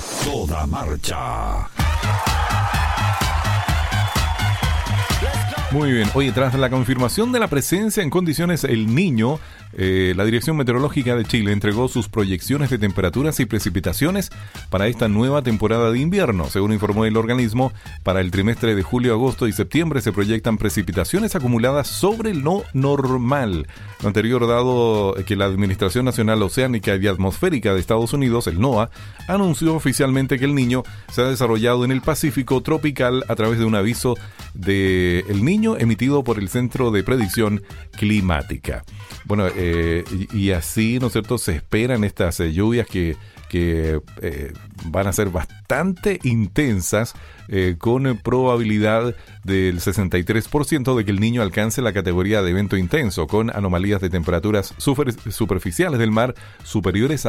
toda marcha. Muy bien. Oye, tras la confirmación de la presencia en condiciones El Niño, la Dirección Meteorológica de Chile entregó sus proyecciones de temperaturas y precipitaciones para esta nueva temporada de invierno. Según informó el organismo, para el trimestre de julio, agosto y septiembre se proyectan precipitaciones acumuladas sobre lo normal. Lo anterior dado que la Administración Nacional Oceánica y Atmosférica de Estados Unidos, el NOAA, anunció oficialmente que El Niño se ha desarrollado en el Pacífico tropical a través de un aviso de El Niño emitido por el Centro de Predicción Climática. Bueno, y así, ¿no es cierto?, se esperan estas lluvias que van a ser bastante intensas, con probabilidad del 63% de que El Niño alcance la categoría de evento intenso, con anomalías de temperaturas superficiales del mar superiores